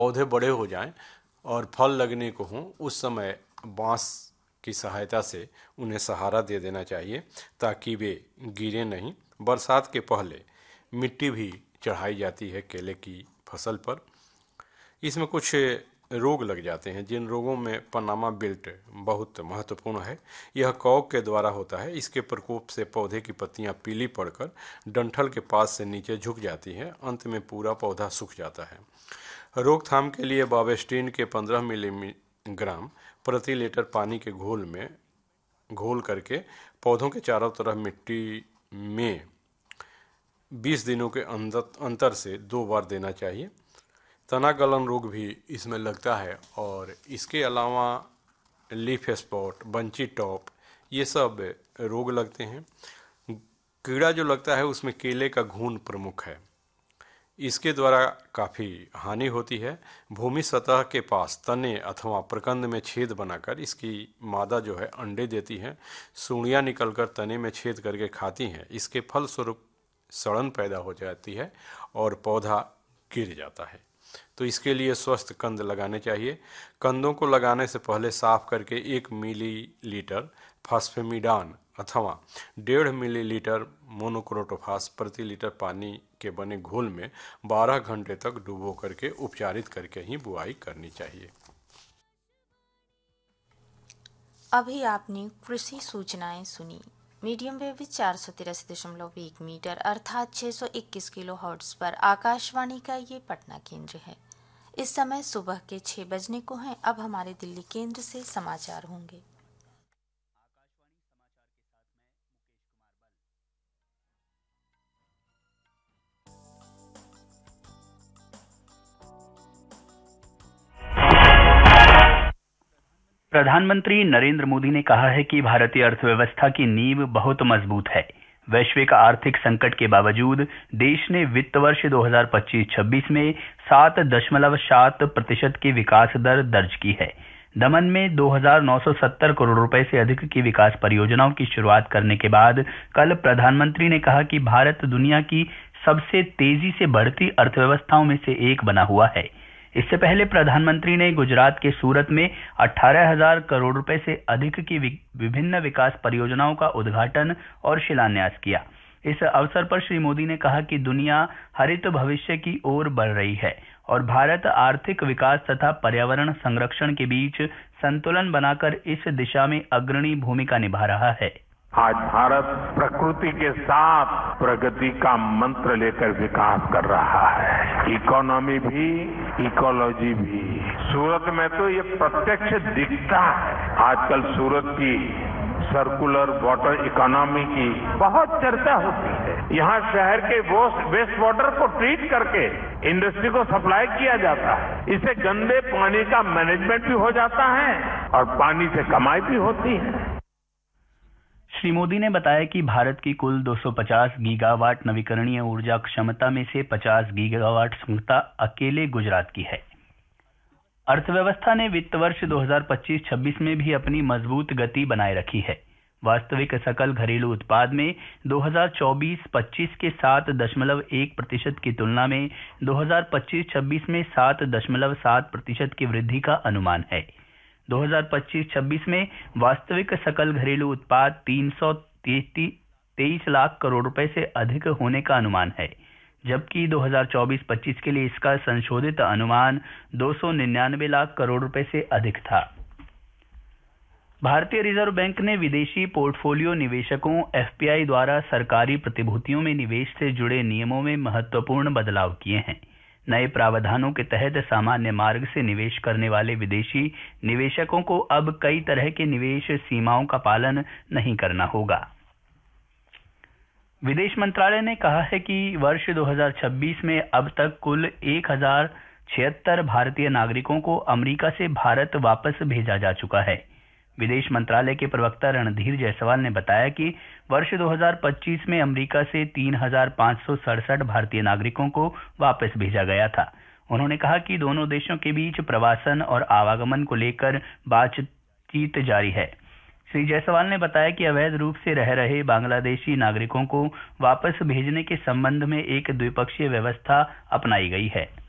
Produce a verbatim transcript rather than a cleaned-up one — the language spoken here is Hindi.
पौधे बड़े हो जाएं और फल लगने को हों, उस समय बांस की सहायता से उन्हें सहारा दे देना चाहिए ताकि वे गिरे नहीं। बरसात के पहले मिट्टी भी चढ़ाई जाती है केले की फसल पर। इसमें कुछ रोग लग जाते हैं, जिन रोगों में पनामा विल्ट बहुत महत्वपूर्ण है। यह कवक के द्वारा होता है। इसके प्रकोप से पौधे की पत्तियां पीली पड़कर डंठल के पास से नीचे झुक जाती हैं। अंत में पूरा पौधा सूख जाता है। रोकथाम के लिए बावेस्टीन के पंद्रह मिलीग्राम प्रति लीटर पानी के घोल में घोल करके पौधों के चारों तरफ मिट्टी में बीस दिनों के अंदर अंतर से दो बार देना चाहिए। तना गलन रोग भी इसमें लगता है और इसके अलावा लीफ स्पॉट, बंची टॉप, ये सब रोग लगते हैं। कीड़ा जो लगता है उसमें केले का घुन प्रमुख है। इसके द्वारा काफ़ी हानि होती है। भूमि सतह के पास तने अथवा प्रकंद में छेद बनाकर इसकी मादा जो है अंडे देती है। सूढ़ियाँ निकलकर तने में छेद करके खाती हैं। इसके फलस्वरूप सड़न पैदा हो जाती है और पौधा गिर जाता है। तो इसके लिए स्वस्थ कंद लगाने चाहिए। कंदों को लगाने से पहले साफ करके एक मिलीलीटर फास्फेमिडान अथवा डेढ़ मिलीलीटर मोनोक्रोटोफास प्रति लीटर पानी के बने घोल में बारह घंटे तक डुबो करके उपचारित करके ही बुआई करनी चाहिए। अभी आपने कृषि सूचनाएं सुनी। मीडियम वेव चार सौ तिरासी दशमलव एक मीटर अर्थात छः सौ इक्कीस किलो हर्ट्ज पर आकाशवाणी का ये पटना केंद्र है। इस समय सुबह के छः बजने को हैं। अब हमारे दिल्ली केंद्र से समाचार होंगे। प्रधानमंत्री नरेंद्र मोदी ने कहा है कि भारतीय अर्थव्यवस्था की नींव बहुत मजबूत है। वैश्विक आर्थिक संकट के बावजूद देश ने वित्त वर्ष दो हज़ार पच्चीस छब्बीस में सात दशमलव सात प्रतिशत की विकास दर दर्ज की है। दमन में दो हज़ार नौ सौ सत्तर करोड़ रुपए से अधिक की विकास परियोजनाओं की शुरुआत करने के बाद कल प्रधानमंत्री ने कहा कि भारत दुनिया की सबसे तेजी से बढ़ती अर्थव्यवस्थाओं में से एक बना हुआ है। इससे पहले प्रधानमंत्री ने गुजरात के सूरत में अठारह हज़ार करोड़ रुपए से अधिक की विभिन्न विकास परियोजनाओं का उद्घाटन और शिलान्यास किया। इस अवसर पर श्री मोदी ने कहा कि दुनिया हरित भविष्य की ओर बढ़ रही है और भारत आर्थिक विकास तथा पर्यावरण संरक्षण के बीच संतुलन बनाकर इस दिशा में अग्रणी भूमिका निभा रहा है। आज भारत प्रकृति के साथ प्रगति का मंत्र लेकर विकास कर रहा है। इकोनॉमी भी, इकोलॉजी भी। सूरत में तो ये प्रत्यक्ष दिखता है। आजकल सूरत की सर्कुलर वाटर इकोनॉमी की बहुत चर्चा होती है। यहाँ शहर के वेस्ट वाटर को ट्रीट करके इंडस्ट्री को सप्लाई किया जाता है। इससे गंदे पानी का मैनेजमेंट भी हो जाता है और पानी से कमाई भी होती है। श्री मोदी ने बताया कि भारत की कुल दो सौ पचास गीगावाट नवीकरणीय ऊर्जा क्षमता में से पचास गीगावाट क्षमता अकेले गुजरात की है। अर्थव्यवस्था ने वित्त वर्ष दो हज़ार पच्चीस छब्बीस में भी अपनी मजबूत गति बनाए रखी है। वास्तविक सकल घरेलू उत्पाद में दो हज़ार चौबीस पच्चीस के सात दशमलव एक प्रतिशत की तुलना में दो हज़ार पच्चीस छब्बीस में सात दशमलव सात प्रतिशत की वृद्धि का अनुमान है। दो हज़ार पच्चीस छब्बीस में वास्तविक सकल घरेलू उत्पाद तीन सौ तेईस लाख करोड़ रुपए से अधिक होने का अनुमान है, जबकि दो हज़ार चौबीस पच्चीस के लिए इसका संशोधित अनुमान दो सौ निन्यानवे लाख करोड़ रुपए से अधिक था। भारतीय रिजर्व बैंक ने विदेशी पोर्टफोलियो निवेशकों एफपीआई द्वारा सरकारी प्रतिभूतियों में निवेश से जुड़े नियमों में महत्वपूर्ण बदलाव किए हैं। नए प्रावधानों के तहत सामान्य मार्ग से निवेश करने वाले विदेशी निवेशकों को अब कई तरह के निवेश सीमाओं का पालन नहीं करना होगा। विदेश मंत्रालय ने कहा है कि वर्ष दो हज़ार छब्बीस में अब तक कुल एक हजार छिहत्तर भारतीय नागरिकों को अमेरिका से भारत वापस भेजा जा चुका है। विदेश मंत्रालय के प्रवक्ता रणधीर जायसवाल ने बताया कि वर्ष दो हज़ार पच्चीस में अमेरिका से तीन हज़ार पाँच सौ सड़सठ भारतीय नागरिकों को वापस भेजा गया था। उन्होंने कहा कि दोनों देशों के बीच प्रवासन और आवागमन को लेकर बातचीत जारी है। श्री जायसवाल ने बताया कि अवैध रूप से रह रहे बांग्लादेशी नागरिकों को वापस भेजने के संबंध में एक द्विपक्षीय व्यवस्था अपनाई गई है।